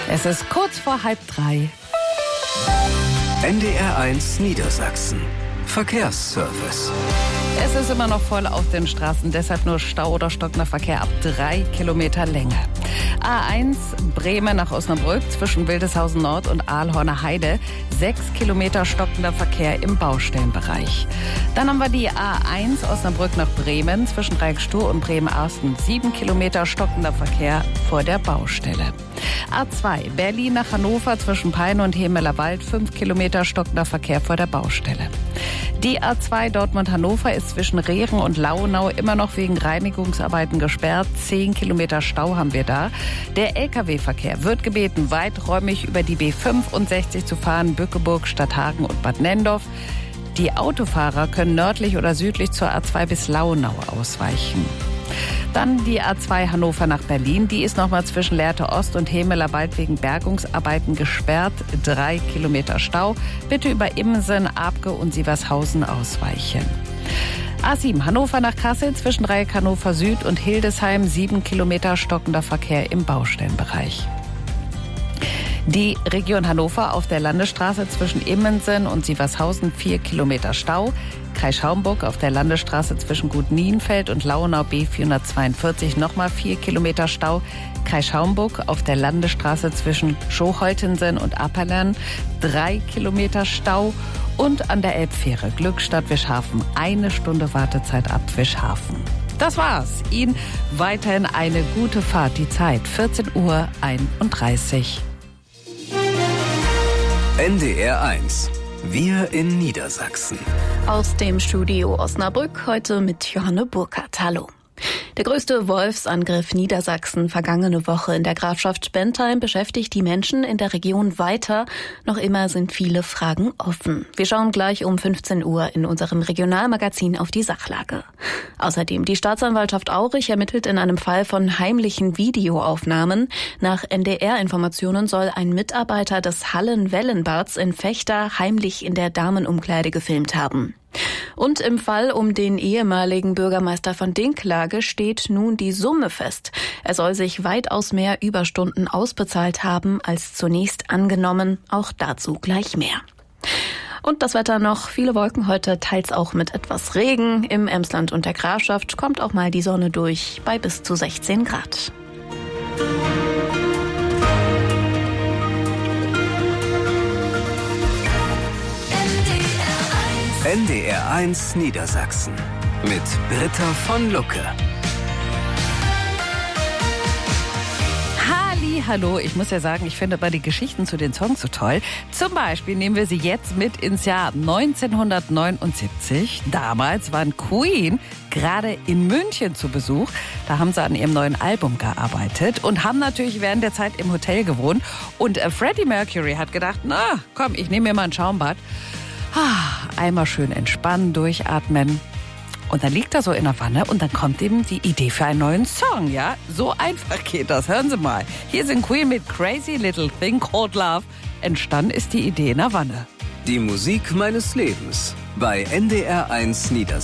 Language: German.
Es ist kurz vor 2:30. NDR1 Niedersachsen. Verkehrsservice. Es ist immer noch voll auf den Straßen, deshalb nur Stau oder stockender Verkehr ab 3 Kilometer Länge. A1 Bremen nach Osnabrück zwischen Wildeshausen Nord und Aalhorner Heide. 6 Kilometer stockender Verkehr im Baustellenbereich. Dann haben wir die A1 Osnabrück nach Bremen zwischen Dreieckstuhl und Bremen-Arsten. 7 Kilometer stockender Verkehr vor der Baustelle. A2 Berlin nach Hannover zwischen Peine und Hemelerwald. 5 Kilometer stockender Verkehr vor der Baustelle. Die A2 Dortmund-Hannover ist zwischen Rehren und Launau immer noch wegen Reinigungsarbeiten gesperrt. 10 Kilometer Stau haben wir da. Der Lkw-Verkehr wird gebeten, weiträumig über die B65 zu fahren, Bückeburg, Stadthagen und Bad Nenndorf. Die Autofahrer können nördlich oder südlich zur A2 bis Launau ausweichen. Dann die A2 Hannover nach Berlin. Die ist nochmal zwischen Lehrte Ost und Hemelerwald wegen Bergungsarbeiten gesperrt. 3 Kilometer Stau. Bitte über Immensen, Abke und Sievershausen ausweichen. A7 Hannover nach Kassel zwischen Dreieck Hannover Süd und Hildesheim. 7 Kilometer stockender Verkehr im Baustellenbereich. Die Region Hannover auf der Landesstraße zwischen Immensen und Sievershausen 4 Kilometer Stau. Kreis Schaumburg auf der Landesstraße zwischen Gut Nienfeld und Launau B442 nochmal 4 Kilometer Stau. Kreis Schaumburg auf der Landesstraße zwischen Schoholtensen und Apperlern 3 Kilometer Stau. Und an der Elbfähre Glückstadt-Wischhafen 1 Stunde Wartezeit ab Wischhafen. Das war's. Ihnen weiterhin eine gute Fahrt. Die Zeit 14:31 Uhr. NDR1. Wir in Niedersachsen. Aus dem Studio Osnabrück heute mit Johanne Burkhardt. Hallo. Der größte Wolfsangriff Niedersachsen vergangene Woche in der Grafschaft Bentheim beschäftigt die Menschen in der Region weiter. Noch immer sind viele Fragen offen. Wir schauen gleich um 15 Uhr in unserem Regionalmagazin auf die Sachlage. Außerdem die Staatsanwaltschaft Aurich ermittelt in einem Fall von heimlichen Videoaufnahmen. Nach NDR-Informationen soll ein Mitarbeiter des Hallen-Wellenbads in Vechta heimlich in der Damenumkleide gefilmt haben. Und im Fall um den ehemaligen Bürgermeister von Dinklage steht nun die Summe fest. Er soll sich weitaus mehr Überstunden ausbezahlt haben als zunächst angenommen. Auch dazu gleich mehr. Und das Wetter noch, viele Wolken heute, teils auch mit etwas Regen. Im Emsland und der Grafschaft kommt auch mal die Sonne durch bei bis zu 16 Grad. NDR1 Niedersachsen mit Britta von Lucke. Hallo, ich muss ja sagen, ich finde aber die Geschichten zu den Songs so toll. Zum Beispiel nehmen wir sie jetzt mit ins Jahr 1979. Damals waren Queen gerade in München zu Besuch. Da haben sie an ihrem neuen Album gearbeitet und haben natürlich während der Zeit im Hotel gewohnt. Und Freddie Mercury hat gedacht, na komm, ich nehme mir mal ein Schaumbad. Einmal schön entspannen, durchatmen. Und dann liegt er so in der Wanne und dann kommt ihm die Idee für einen neuen Song, ja? So einfach geht das, hören Sie mal. Hier sind Queen mit Crazy Little Thing Called Love. Entstanden ist die Idee in der Wanne. Die Musik meines Lebens bei NDR1 Niedersachsen.